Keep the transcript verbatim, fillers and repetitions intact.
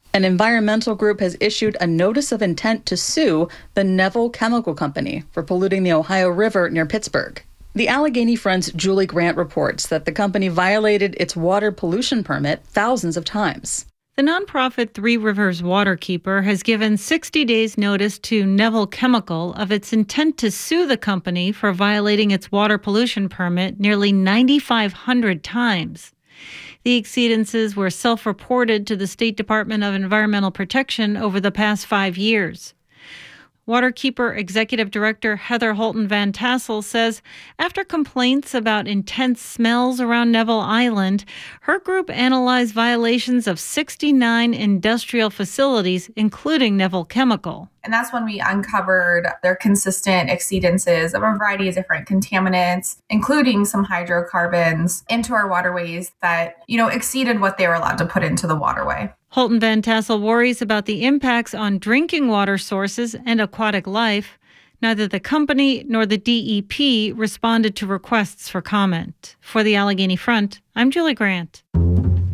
An environmental group has issued a notice of intent to sue the Neville Chemical Company for polluting the Ohio River near Pittsburgh. The Allegheny Front's Julie Grant reports that the company violated its water pollution permit thousands of times. The nonprofit Three Rivers Waterkeeper has given sixty days notice to Neville Chemical of its intent to sue the company for violating its water pollution permit nearly nine thousand five hundred times. The exceedances were self-reported to the State Department of Environmental Protection over the past five years. Waterkeeper Executive Director Heather Holton Van Tassel says after complaints about intense smells around Neville Island, her group analyzed violations of sixty-nine industrial facilities, including Neville Chemical. And that's when we uncovered their consistent exceedances of a variety of different contaminants, including some hydrocarbons, into our waterways that, you know, exceeded what they were allowed to put into the waterway. Holton Van Tassel worries about the impacts on drinking water sources and aquatic life. Neither the company nor the D E P responded to requests for comment. For the Allegheny Front, I'm Julie Grant.